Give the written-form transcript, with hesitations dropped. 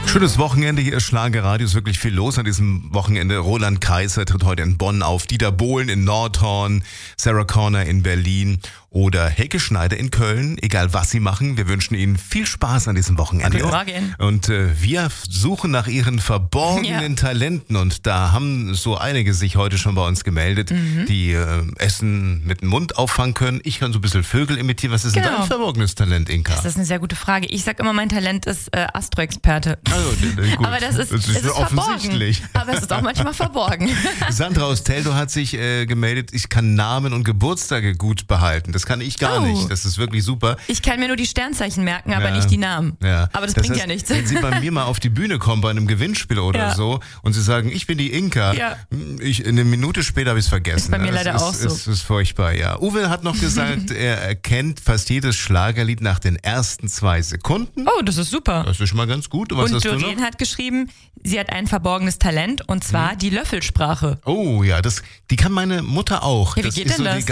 Schönes Wochenende, hier ist Schlagerradio, ist wirklich viel los an diesem Wochenende. Roland Kaiser tritt heute in Bonn auf, Dieter Bohlen in Nordhorn, Sarah Connor in Berlin oder Helge Schneider in Köln. Egal was sie machen, wir wünschen ihnen viel Spaß an diesem Wochenende. Und wir suchen nach ihren verborgenen Talenten und da haben so einige sich heute schon bei uns gemeldet, die Essen mit dem Mund auffangen können. Ich kann so ein bisschen Vögel imitieren. Was ist denn dein verborgenes Talent, Inka? Das ist eine sehr gute Frage. Ich sag immer, mein Talent ist Astro-Experte. Also, gut. Aber das ist offensichtlich. Verborgen. Aber es ist auch manchmal verborgen. Sandra aus Teltow hat sich gemeldet, ich kann Namen und Geburtstage gut behalten. Das kann ich gar nicht. Das ist wirklich super. Ich kann mir nur die Sternzeichen merken, aber nicht die Namen. Ja. Aber das bringt ja nichts. Wenn Sie bei mir mal auf die Bühne kommen bei einem Gewinnspiel oder so und Sie sagen, ich bin die Inka, eine Minute später habe ich es vergessen. Ist bei mir leider auch so. Das ist furchtbar, ja. Uwe hat noch gesagt, er erkennt fast jedes Schlagerlied nach den ersten 2 Sekunden. Oh, das ist super. Das ist schon mal ganz gut. Und Doreen hat geschrieben, sie hat ein verborgenes Talent und zwar die Löffelsprache. Oh ja, die kann meine Mutter auch. Ja, wie geht denn das?